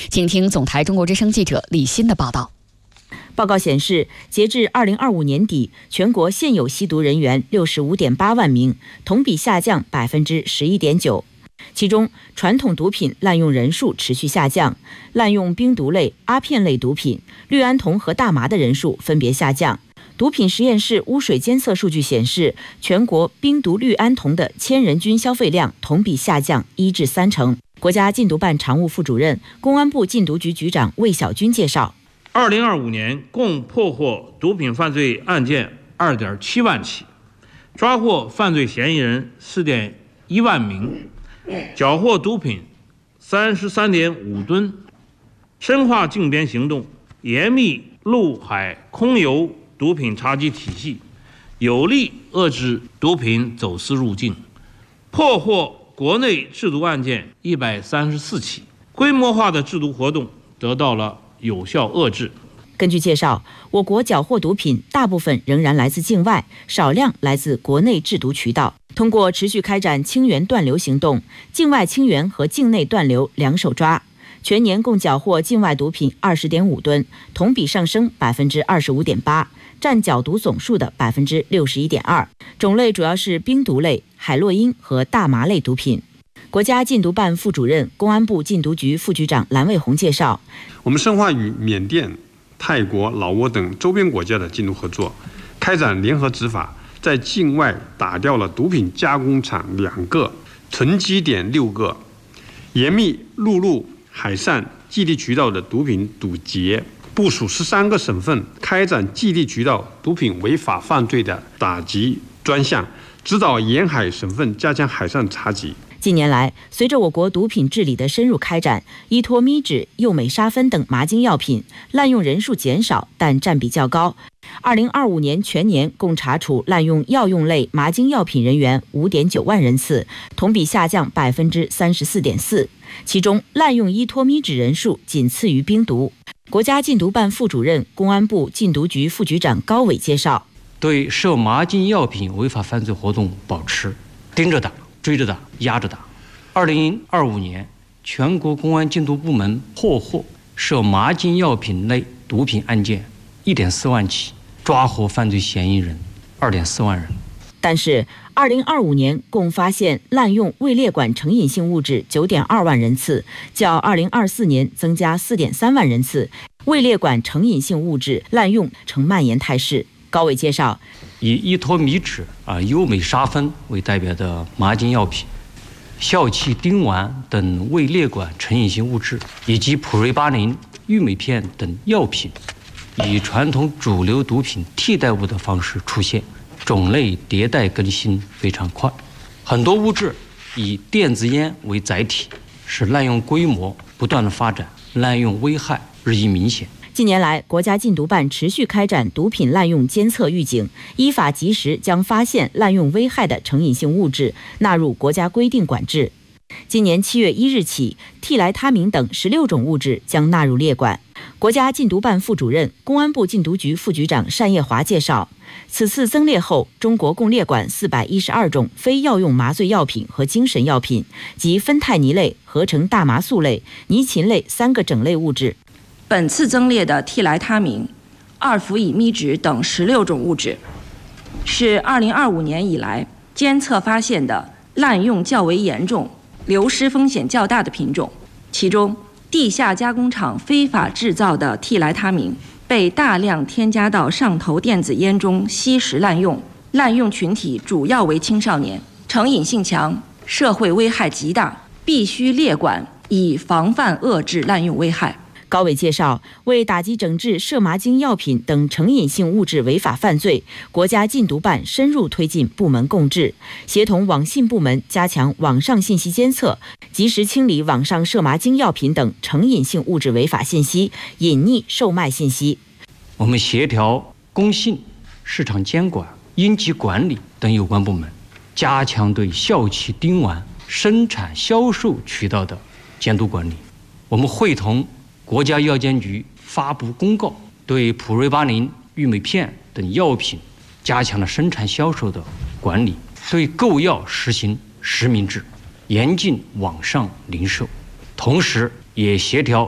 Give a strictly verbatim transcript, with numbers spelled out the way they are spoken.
请听总台中国之声记者李欣的报道。 报告显示，截至二零二五年底，全国现有吸毒人员六十五点八万名，同比下降百分之十一点九。其中，传统毒品滥用人数持续下降，滥用冰毒类、阿片类毒品、氯胺酮和大麻的人数分别下降。毒品实验室污水监测数据显示，全国冰毒氯胺酮的千人均消费量同比下降一至三成。国家禁毒办常务副主任、公安部禁毒局局长魏小军介绍， 二零二五年共破获毒品犯罪案件二点七万起，抓获犯罪嫌疑人四点一万名，缴获毒品三十三点五吨，深化禁边行动，严密陆海空油毒品查缉体系，有力遏制毒品走私入境，破获国内制毒案件一百三十四起，规模化的制毒活动得到了有效遏制。 根据介绍，我国缴获毒品大部分仍然来自境外，少量来自国内制毒渠道。通过持续开展清源断流行动，境外清源和境内断流两手抓，全年共缴获境外毒品二十点五吨，同比上升百分之二十五点八，占缴毒总数的百分之六十一点二。种类主要是冰毒类、海洛因和大麻类毒品。国家禁毒办副主任、公安部禁毒局副局长蓝卫红介绍， 我们深化与缅甸、泰国、老挝等周边国家的禁毒合作，开展联合执法，在境外打掉了毒品加工厂两个，囤积点六个，严密陆路、海上基地渠道的毒品堵截，部署十三个省份开展基地渠道毒品违法犯罪的打击专项，指导沿海省份加强海上查缉。 近年来，随着我国毒品治理的深入开展，依托咪酯、右美沙芬等麻精药品滥用人数减少，但占比较高。二零二五年全年共查处滥用药用类麻精药品人员五点九万人次，同比下降百分之三十四点四。其中，滥用依托咪酯人数仅次于冰毒。国家禁毒办副主任、公安部禁毒局副局长高伟介绍， 对涉麻精药品违法犯罪活动保持盯着打、追着打、压着打。二零二五年，全国公安禁毒部门破获涉麻精药品类毒品案件一点四万起，抓获犯罪嫌疑人二点四万人。 但是，二零二五年共发现滥用位列管成瘾性物质九点二万人次，较二零二四年增加四点三万人次，位列管成瘾性物质滥用呈蔓延态势。高伟介绍， 以依托咪酯啊、优美沙芬为代表的麻精药品、笑气丁烷等位列管成瘾性物质，以及普瑞巴林、玉美片等药品，以传统主流毒品替代物的方式出现，种类迭代更新非常快。很多物质以电子烟为载体，使滥用规模不断的发展，滥用危害日益明显。 近年来，国家禁毒办持续开展毒品滥用监测预警，依法及时将发现滥用危害的成瘾性物质纳入国家规定管制。今年七月一日起，替来他明等十六种物质将纳入列管。国家禁毒办副主任、公安部禁毒局副局长单业华介绍，此次增列后，中国共列管四百一十二种非药用麻醉药品和精神药品及芬太尼类、合成大麻素类、尼嗪类三个整类物质。 本次增列的替来他明、二氟乙咪酯等十六种物质，是二零二五年以来监测发现的滥用较为严重、流失风险较大的品种。其中，地下加工厂非法制造的替来他明被大量添加到上头电子烟中吸食滥用，滥用群体主要为青少年，成瘾性强，社会危害极大，必须列管，以防范遏制滥用危害。 高伟介绍，为打击整治涉麻精药品等成瘾性物质违法犯罪，国家禁毒办深入推进部门共治，协同网信部门加强网上信息监测，及时清理网上涉麻精药品等成瘾性物质违法信息、隐匿售卖信息。 我们协调工信、市场监管、应急管理等有关部门，加强对笑气丁烷生产销售渠道的监督管理。我们会同国家药监局发布公告，对普瑞巴林、玉美片等药品加强了生产销售的管理，对购药实行实名制，严禁网上零售，同时也协调